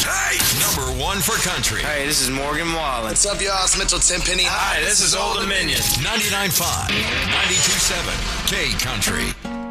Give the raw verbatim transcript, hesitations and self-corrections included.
Hey! Number one for country. Hey, this is Morgan Wallen. What's up, y'all? It's Mitchell Tenpenny. Hi, this is Old Dominion. ninety-nine point five, ninety-two point seven, K Country.